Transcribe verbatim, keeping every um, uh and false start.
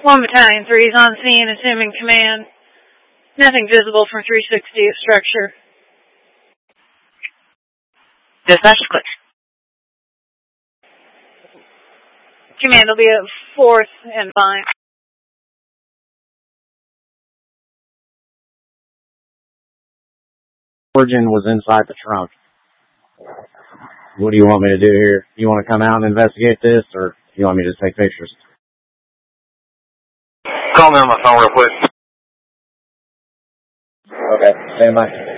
One Battalion three is on scene, assuming command. Nothing visible from three sixty at structure. Dispatch, click. Command will be at fourth and Vine. Origin was inside the trunk. What do you want me to do here? You want to come out and investigate this, or do you want me to just take pictures? Call me on my phone real quick. Okay, stand by.